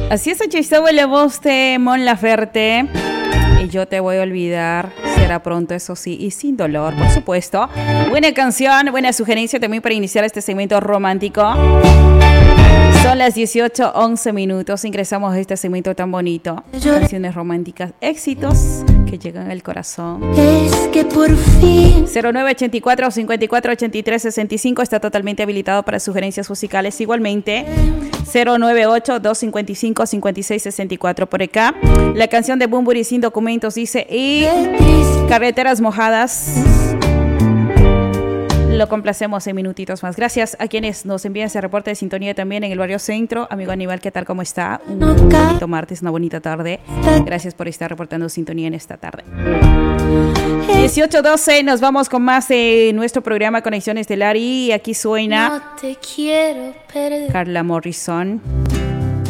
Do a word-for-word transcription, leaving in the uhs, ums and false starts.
Así es, estaba la voz de Mon Laferte. Y yo te voy a olvidar. Será pronto, eso sí, y sin dolor, por supuesto. Buena canción, buena sugerencia también para iniciar este segmento romántico. Son las dieciocho once minutos. Ingresamos a este segmento tan bonito. Canciones románticas, éxitos que llegan al corazón. Es que por fin cero nueve ochenta y cuatro, cincuenta y cuatro, ochenta y tres, sesenta y cinco está totalmente habilitado para sugerencias musicales. Igualmente, cero nueve ocho, doscientos cincuenta y cinco, cincuenta y seis sesenta y cuatro por acá. La canción de Bunbury Sin Documentos dice: y carreteras mojadas. Lo complacemos en minutitos más. Gracias a quienes nos envían ese reporte de sintonía también en el barrio Centro. Amigo Aníbal, ¿qué tal? ¿Cómo está? Un bonito martes, una bonita tarde. Gracias por estar reportando sintonía en esta tarde. dieciocho doce, nos vamos con más de nuestro programa Conexión Estelar y aquí suena no te quiero perder. Carla Morrison.